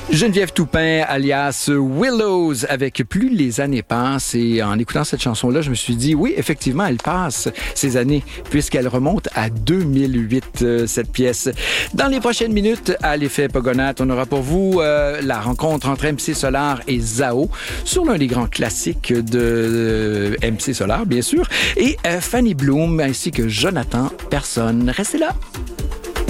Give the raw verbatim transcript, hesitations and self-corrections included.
Geneviève Toupin, alias Willows, avec Plus les années passent. Et en écoutant cette chanson-là, je me suis dit, oui, effectivement, elle passe ces années, puisqu'elle remonte à deux mille huit, euh, cette pièce. Dans les prochaines minutes, à l'effet Pogonat, on aura pour vous euh, la rencontre entre M C Solar et Zao sur l'un des grands classiques de euh, M C Solar, bien sûr, et euh, Fanny Bloom ainsi que Jonathan Personne. Restez là!